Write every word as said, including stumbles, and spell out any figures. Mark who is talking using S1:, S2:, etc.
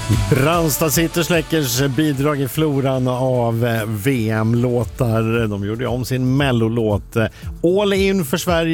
S1: Ranstad Citrus Läckers bidrag i floran av V M-låtar. De gjorde om sin mellolåt All in för Sverige.